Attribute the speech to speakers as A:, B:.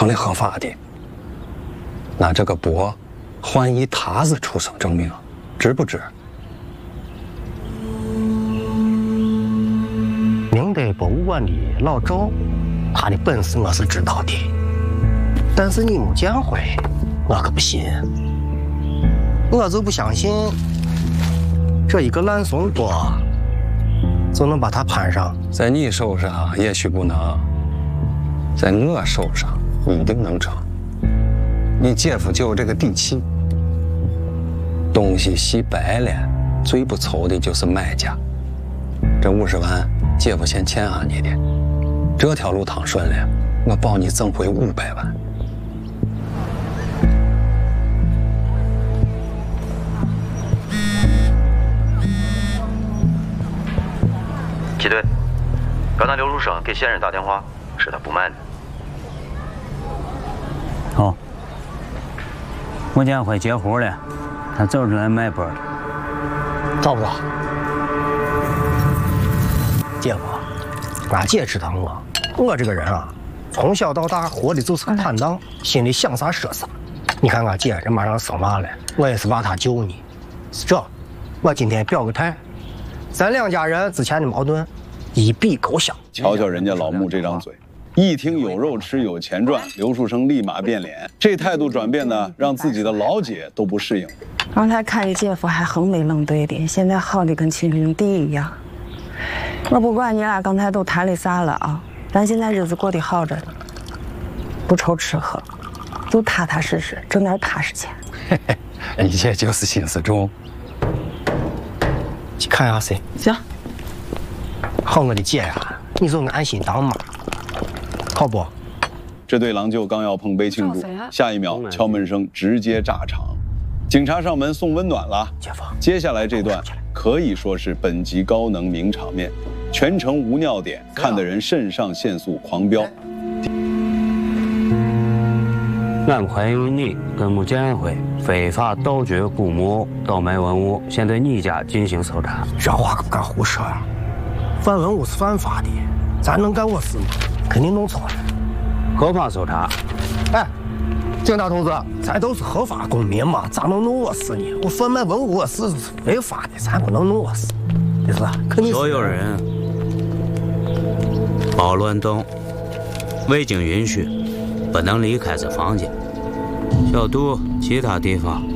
A: 成了合法的，那这个伯还以他子出生证明，值不值？
B: 明代博物馆的老赵，他的本事我是知道的，但是你没见回，我可不信。我就不相信，这一个烂松果就能把他攀上。
A: 在你手上也许不能，在我手上一定能成。你姐夫就有这个底气。东西洗白了，最不愁的就是买家。这50万，姐夫先欠俺你的，这条路趟顺了，我保你挣回500万。
C: 齐队，刚才刘书生给先生打电话，是他不卖的。
D: 好，我家会接活了，他走出来买包的，
B: 找不着。姐夫，俺姐知道我这个人啊，从小到大活的就是个坦荡，心里想啥说啥。你看俺姐这马上生娃了，我也是把她救你。这，我今天表个态，咱两家人之前的矛盾一笔勾销。
E: 瞧瞧人家老穆这张嘴，一听有肉吃有钱赚，刘树生立马变脸，这态度转变呢，让自己的老姐都不适应。
F: 刚才看你姐夫还横眉冷对的，现在好的跟亲兄弟一样。我不管你俩刚才都谈的啥了啊，咱现在日子过得好着呢，不愁吃喝，就踏踏实实挣点踏实钱。
A: 你这就是心思重。
B: 去看下谁？
F: 行。
B: 好，我的姐呀，你就安心当妈，好不？
E: 这对郎舅刚要碰杯庆祝，下一秒敲门声直接炸场，警察上门送温暖了。接下来这段可以说是本集高能名场面，全程无尿点，看得人肾上腺素狂飙。
D: 俺怀疑你跟穆建辉非法盗掘古墓、倒卖文物，先对你家进行搜查。
B: 这话可不敢胡说呀！贩文物是犯法的，咱能干我事吗？肯定弄错了。
D: 合法搜查。
B: 哎，警察同志，咱都是合法公民嘛，咋能弄我事呢？我贩卖文物我是违法的，咱不能弄我事。意思肯定。
D: 所有人包乱动，未经允许，不能离开这房间。小杜，其他地方